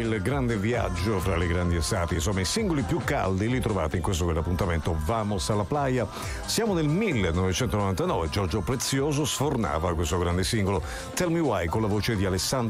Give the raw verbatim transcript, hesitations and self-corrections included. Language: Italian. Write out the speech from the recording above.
il grande viaggio fra le grandi estati. Insomma, i singoli più caldi li trovate in questo quell'appuntamento Vamos alla Playa. Siamo nel millenovecentonovantanove, Giorgio Prezioso sfornava questo grande singolo Tell Me Why con la voce di Alessandro